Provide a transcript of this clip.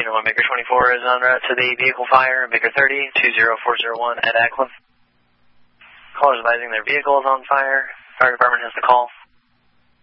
Unit 1, Baker 24 is en route to the vehicle fire, Baker 30, 20401 at Ackland. Callers advising their vehicle is on fire. Fire department has the call.